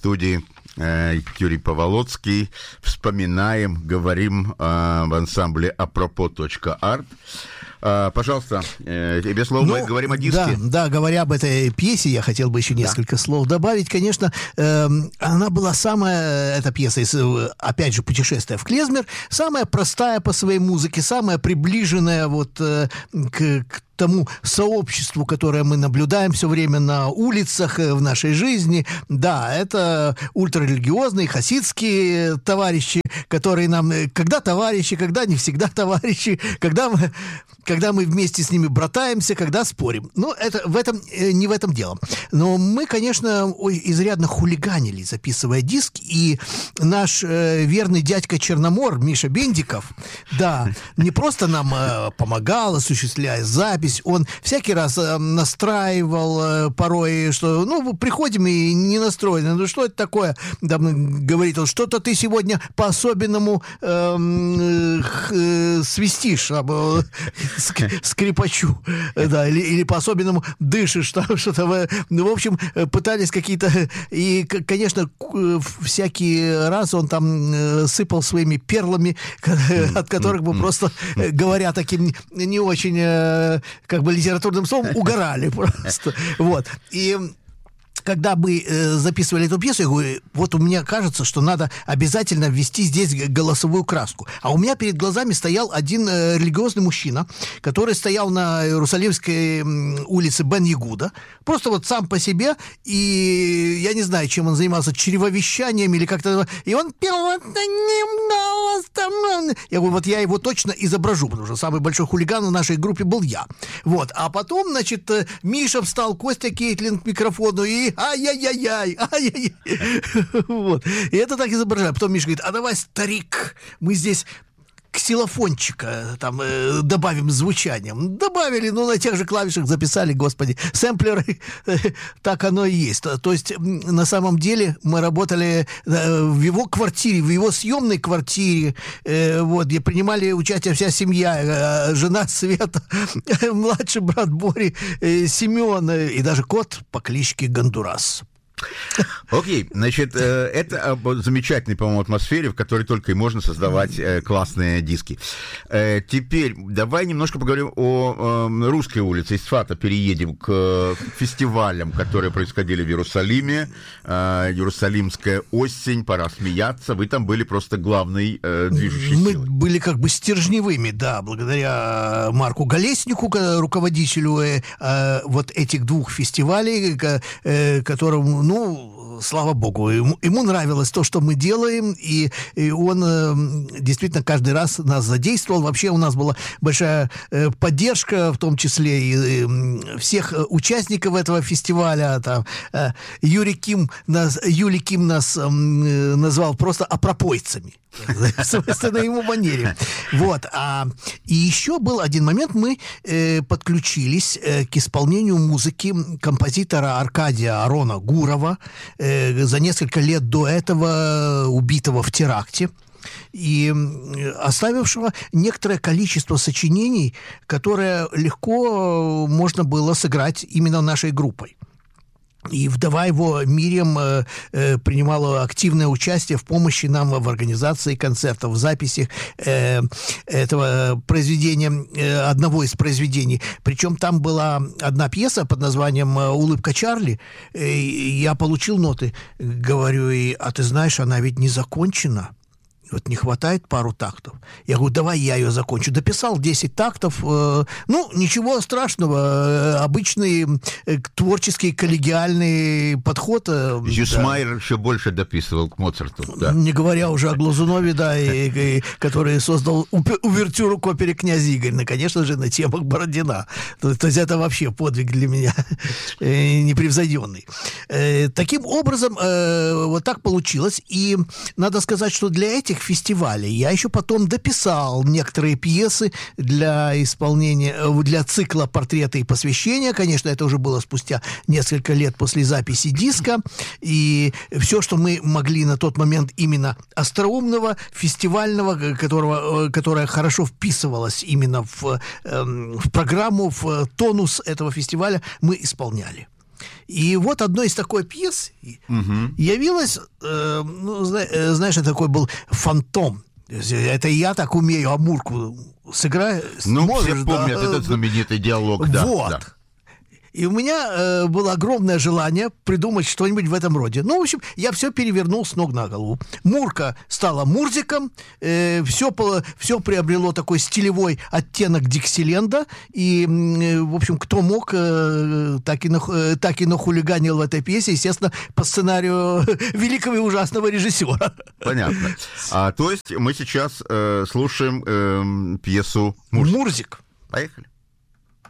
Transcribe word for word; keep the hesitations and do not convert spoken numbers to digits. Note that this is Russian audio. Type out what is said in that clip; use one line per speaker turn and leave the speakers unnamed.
студии Юрий Поволоцкий. Вспоминаем, говорим в ансамбле апропо.арт. Пожалуйста, тебе слово, ну, мы говорим о диске.
Да, да, говоря об этой пьесе, я хотел бы еще несколько да. слов добавить. Конечно, э, она была самая, эта пьеса, из, опять же, «Путешествие в Клезмер», самая простая по своей музыке, самая приближенная вот э, к, к тому сообществу, которое мы наблюдаем все время на улицах, в нашей жизни. Да, это ультрарелигиозные, хасидские товарищи, которые нам, когда товарищи, когда не всегда товарищи, когда мы, когда мы вместе с ними братаемся, когда спорим. Ну, это, в этом, не в этом дело. Но мы, конечно, ой, изрядно хулиганили, записывая диск, и наш э, верный дядька Черномор, Миша Бендиков, да, не просто нам э, помогал, осуществляя запись, он всякий раз э, настраивал э, порой, что, ну, приходим и не настроены, ну, что это такое? Там, говорит он, что-то ты сегодня по-особенному э, э, свистишь, э, скрипачу, да, или, или по-особенному дышишь, там, что-то, ну, в общем, пытались какие-то, и, конечно, всякий раз он там сыпал своими перлами, от которых мы просто, говоря таким не очень, как бы, литературным словом, угорали просто, вот, и... Когда мы э, записывали эту пьесу, я говорю, вот у меня кажется, что надо обязательно ввести здесь голосовую краску. А у меня перед глазами стоял один э, религиозный мужчина, который стоял на Иерусалимской э, улице Бен-Ягуда, просто вот сам по себе, и я не знаю, чем он занимался, чревовещанием или как-то, и он пел вот таким. Я говорю, вот я его точно изображу, потому что самый большой хулиган в нашей группе был я. Вот, а потом, значит, Миша встал, Костя Кейтлин к микрофону, и ай-яй-яй-яй, ай-яй-яй. Вот. И это так изображаю. Потом Миша говорит, а давай, старик, мы здесь ксилофончика там э, добавим звучанием. Добавили, ну, на тех же клавишах записали, господи, сэмплеры, э, так оно и есть. То, то есть, на самом деле, мы работали э, в его квартире, в его съемной квартире, э, вот, где принимали участие вся семья, э, жена Света, э, младший брат Бори, э, Семен, э, и даже кот по кличке Гондурас.
Окей, значит, это замечательной, по-моему, атмосфере, в которой только и можно создавать классные диски. Теперь давай немножко поговорим о русской улице. Из Сфата переедем к фестивалям, которые происходили в Иерусалиме. Иерусалимская осень, пора смеяться. Вы там были просто главной движущей силой.
Мы были как бы стержневыми, да, благодаря Марку Голеснику, руководителю вот этих двух фестивалей, которому, ну, слава богу, ему, ему нравилось то, что мы делаем, и, и он э, действительно каждый раз нас задействовал. Вообще у нас была большая э, поддержка, в том числе и э, всех участников этого фестиваля. Там, э, Юрий Ким нас, Юлий Ким нас э, назвал просто апропойцами. В собственной ему манере. Вот. А, и еще был один момент, мы э, подключились э, к исполнению музыки композитора Аркадия Арона Гурова, э, за несколько лет до этого убитого в теракте, и оставившего некоторое количество сочинений, которые легко можно было сыграть именно нашей группой. И вдова его Мириам э, э, принимала активное участие в помощи нам в организации концертов, в записях э, этого произведения, э, одного из произведений. Причем там была одна пьеса под названием «Улыбка Чарли». Э, я получил ноты, говорю, и, а ты знаешь, она ведь не закончена. Вот не хватает пару тактов. Я говорю, давай я ее закончу. Дописал десять тактов. Э, ну, ничего страшного. Э, обычный э, творческий, коллегиальный подход. Э,
Зюсмайер
да.
еще больше дописывал к Моцарту. Да.
Не говоря уже о Глазунове, да, и, и, который создал увертюру к опере «Князь Игорь». Ну, конечно же, на темах Бородина. То, то есть это вообще подвиг для меня э, непревзойденный. Э, таким образом, э, вот так получилось. И надо сказать, что для этих фестивалей я еще потом дописал некоторые пьесы для исполнения, для цикла «Портреты и посвящения». Конечно, это уже было спустя несколько лет после записи диска. И все, что мы могли на тот момент именно остроумного, фестивального, которого, которое хорошо вписывалось именно в, в программу, в тонус этого фестиваля, мы исполняли. И вот одной из такой пьес
угу.
явилась, э, ну, знаешь, такой был фантом. Это я так умею Амурку сыграть.
Ну,
Можешь,
все помнят
да?
этот знаменитый диалог. Да,
вот.
Да.
И у меня э, было огромное желание придумать что-нибудь в этом роде. Ну, в общем, я все перевернул с ног на голову. Мурка стала Мурзиком, э, все, все приобрело такой стилевой оттенок Диксиленда. И, э, в общем, кто мог, э, так, и на, э, так и нахулиганил в этой пьесе, естественно, по сценарию великого и ужасного режиссера.
Понятно. А, то есть мы сейчас э, слушаем э, пьесу «Мурзик».
«Мурзик».
Поехали.